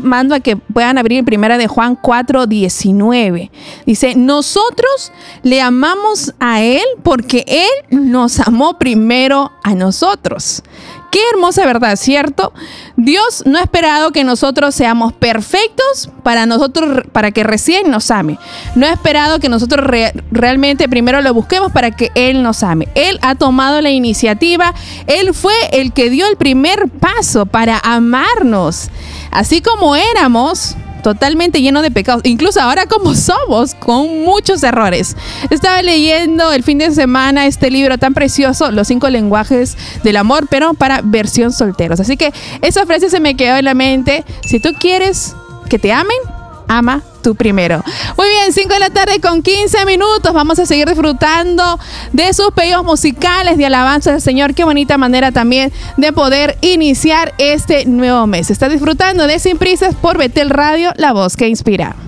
mando a que puedan abrir Primera de Juan 4:19. Dice, nosotros le amamos a Él porque Él nos amó primero a nosotros. Qué hermosa verdad, ¿cierto? Dios no ha esperado que nosotros seamos perfectos para que recién nos ame. No ha esperado que nosotros realmente primero lo busquemos para que Él nos ame. Él ha tomado la iniciativa. Él fue el que dio el primer paso para amarnos. Así como éramos, totalmente lleno de pecados, incluso ahora como somos, con muchos errores. Estaba leyendo el fin de semana este libro tan precioso, Los 5 lenguajes del amor, pero para versión solteros. Así que esa frase se me quedó en la mente. Si tú quieres que te amen, ama tú primero. Muy bien, 5:15 p.m. Vamos a seguir disfrutando de sus pedidos musicales de alabanza del Señor. Qué bonita manera también de poder iniciar este nuevo mes. Está disfrutando de Sin Prisas por Betel Radio, la voz que inspira.